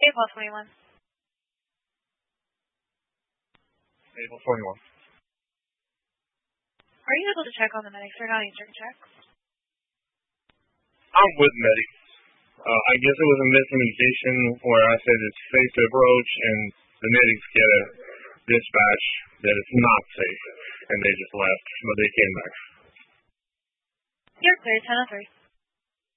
April 21. April 21. Are you able to check on the medics or not answering checks? I'm with medics. I guess it was a miscommunication where I said it's safe to approach, and the medics get a dispatch that it's not safe, and they just left, but they came back. You're clear, 10:03.